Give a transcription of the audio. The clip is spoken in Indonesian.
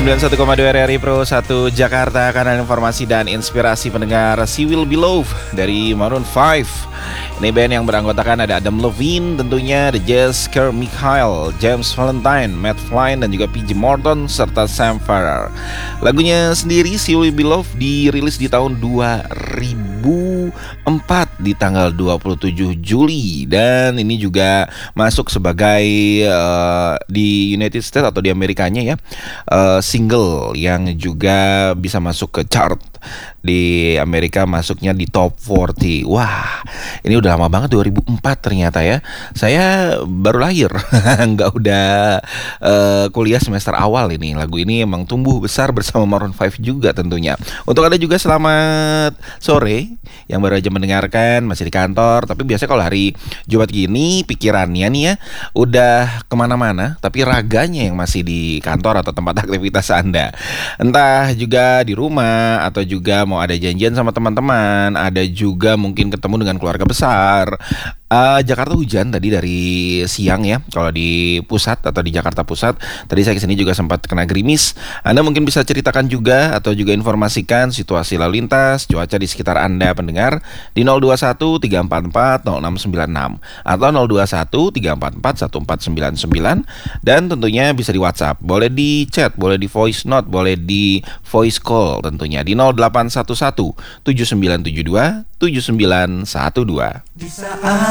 91,2 RRI Pro 1 Jakarta, kanal informasi dan inspirasi pendengar. She Will Be Love dari Maroon 5. Ini band yang beranggotakan ada Adam Levine tentunya, The Jazz, Michael, James Valentine, Matt Flynn, dan juga PJ Morton, serta Sam Farrar. Lagunya sendiri, She Will Be Love, dirilis di tahun 2004 di tanggal 27 Juli. Dan ini juga masuk sebagai di United States atau di Amerikanya ya, single yang juga bisa masuk ke chart di Amerika, masuknya di top 40. Wah, ini udah lama banget, 2004 ternyata ya. Saya baru lahir, nggak udah kuliah semester awal ini. Lagu ini emang tumbuh besar bersama Maroon 5 juga tentunya. Untuk Anda juga selamat sore yang baru aja mendengarkan, masih di kantor. Tapi biasanya kalau hari Jumat gini pikirannya nih ya udah kemana-mana, tapi raganya yang masih di kantor atau tempat aktivitas Anda. Entah juga di rumah atau juga mau ada janjian sama teman-teman, ada juga mungkin ketemu dengan keluarga besar. Jakarta hujan tadi dari siang ya. Kalau di pusat atau di Jakarta Pusat, tadi saya kesini juga sempat kena gerimis. Anda mungkin bisa ceritakan juga atau juga informasikan situasi lalu lintas, cuaca di sekitar Anda pendengar di 021 344 0696 atau 021 344 1499, dan tentunya bisa di WhatsApp, boleh di chat, boleh di voice note, boleh di voice call tentunya di 0811 7972 7912.